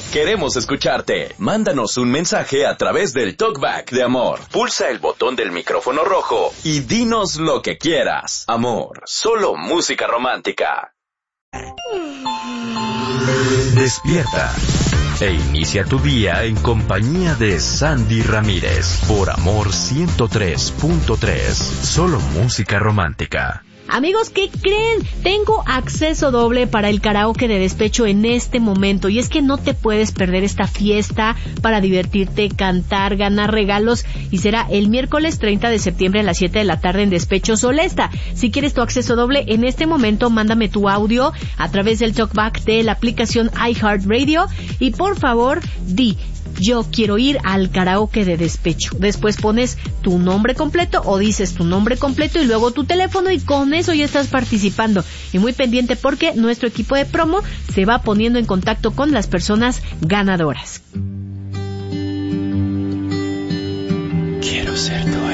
Queremos escucharte. Mándanos un mensaje a través del Talkback de Amor. Pulsa el botón del micrófono rojo y dinos lo que quieras. Amor, solo música romántica. Despierta e inicia tu día en compañía de Sandy Ramírez por Amor 103.3. Solo música romántica. Amigos, ¿qué creen? Tengo acceso doble para el karaoke de despecho en este momento, y es que no te puedes perder esta fiesta para divertirte, cantar, ganar regalos, y será el miércoles 30 de septiembre a las 7 de la tarde en Despecho Solesta. Si quieres tu acceso doble en este momento, mándame tu audio a través del talkback de la aplicación iHeartRadio y por favor di: yo quiero ir al karaoke de despecho. Después pones tu nombre completo o dices tu nombre completo y luego tu teléfono, y con eso ya estás participando. Y muy pendiente porque nuestro equipo de promo se va poniendo en contacto con las personas ganadoras. Quiero ser tu